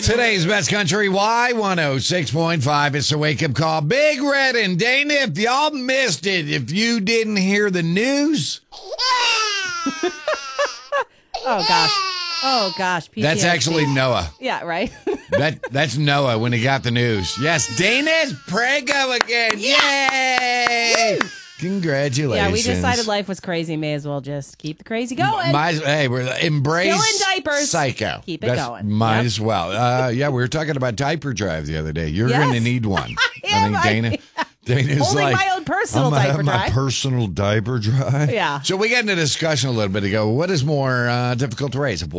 Today's Best Country Y106.5. It's a wake-up call. Big Red and Dana, if y'all missed it, if you didn't hear the news. Oh, gosh. PTSD. That's actually Noah. Yeah, right? That's Noah when he got the news. Yes, Dana's prego again. Yay! Congratulations. Yeah, we decided life was crazy. May as well just keep the crazy going. We're embrace Still in diapers. Psycho. Keep it going. Might as well. Yeah, we were talking about diaper drive the other day. You're Yes. going to need one. I think Dana's Holding like, my own personal I'm gonna diaper have my drive. personal diaper drive. Yeah. So we got into a discussion a little bit ago. What is more difficult to raise?